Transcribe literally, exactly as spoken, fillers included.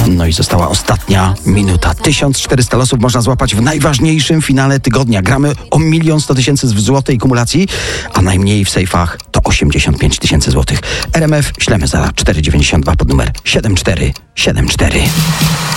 No i została ostatnia minuta. tysiąc czterysta losów można złapać w najważniejszym finale tygodnia. Gramy o milion sto tysięcy w złotej kumulacji, a najmniej w sejfach to osiemdziesiąt pięć tysięcy złotych. R M F ślemy za cztery dziewięćdziesiąt dwa pod numer siedem cztery siedem cztery.